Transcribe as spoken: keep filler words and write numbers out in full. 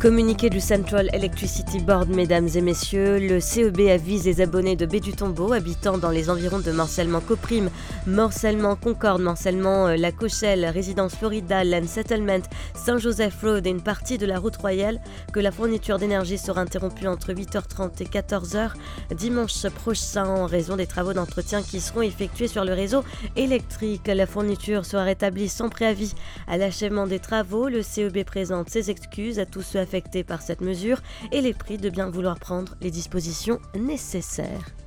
Communiqué du Central Electricity Board, mesdames et messieurs, le C E B avise les abonnés de Baie du Tombeau habitant dans les environs de Morcellement-Coprim, Morcellement-Concorde, Morcellement-La Cochelle, Résidence Florida, Land Settlement, Saint-Joseph Road et une partie de la route royale que la fourniture d'énergie sera interrompue entre huit heures trente et quatorze heures dimanche prochain en raison des travaux d'entretien qui seront effectués sur le réseau électrique. La fourniture sera rétablie sans préavis à l'achèvement des travaux. Le C E B présente ses excuses à tous ceux affectés par cette mesure et les prie de bien vouloir prendre les dispositions nécessaires.